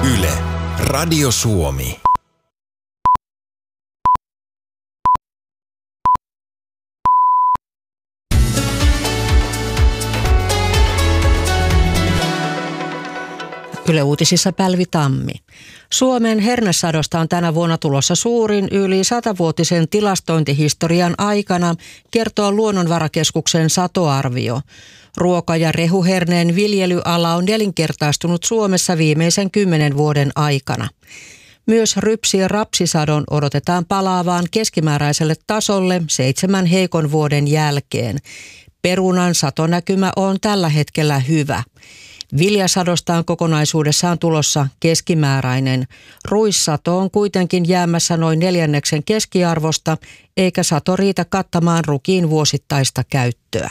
Yle, Radio Suomi. Yle Uutisissa Pälvi Tammi. Suomen hernesadosta on tänä vuonna tulossa suurin yli 100-vuotisen tilastointihistorian aikana, kertoo Luonnonvarakeskuksen satoarvio. Ruoka- ja rehuherneen viljelyala on nelinkertaistunut Suomessa viimeisen 10 vuoden aikana. Myös rypsi- ja rapsisadon odotetaan palaavaan keskimääräiselle tasolle 7 heikon vuoden jälkeen. Perunan satonäkymä on tällä hetkellä hyvä. Viljasadosta on kokonaisuudessaan tulossa keskimääräinen. Ruissato on kuitenkin jäämässä noin 1/4 keskiarvosta, eikä sato riitä kattamaan rukiin vuosittaista käyttöä.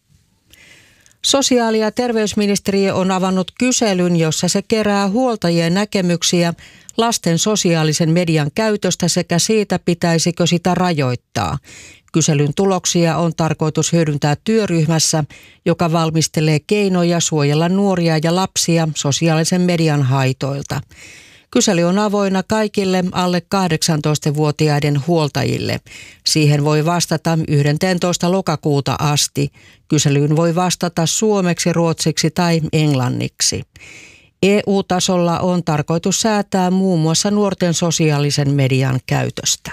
Sosiaali- ja terveysministeriö on avannut kyselyn, jossa se kerää huoltajien näkemyksiä lasten sosiaalisen median käytöstä sekä siitä, pitäisikö sitä rajoittaa. Kyselyn tuloksia on tarkoitus hyödyntää työryhmässä, joka valmistelee keinoja suojella nuoria ja lapsia sosiaalisen median haitoilta. Kysely on avoinna kaikille alle 18-vuotiaiden huoltajille. Siihen voi vastata 11. lokakuuta asti. Kyselyyn voi vastata suomeksi, ruotsiksi tai englanniksi. EU-tasolla on tarkoitus säätää muun muassa nuorten sosiaalisen median käytöstä.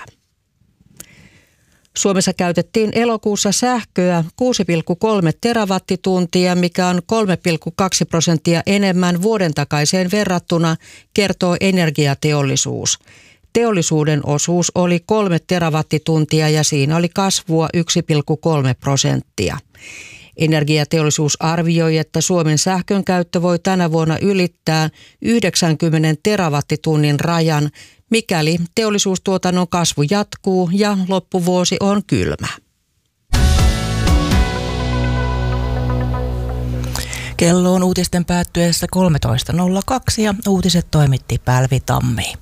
Suomessa käytettiin elokuussa sähköä 6,3 terawattituntia, mikä on 3,2% enemmän vuoden takaiseen verrattuna, kertoo Energiateollisuus. Teollisuuden osuus oli 3 terawattituntia ja siinä oli kasvua 1,3%. Energiateollisuus arvioi, että Suomen sähkön käyttö voi tänä vuonna ylittää 90 terawattitunnin rajan, mikäli teollisuustuotannon kasvu jatkuu ja loppuvuosi on kylmä. Kello on uutisten päättyessä 13.02 ja uutiset toimitti Pälvi Tammi.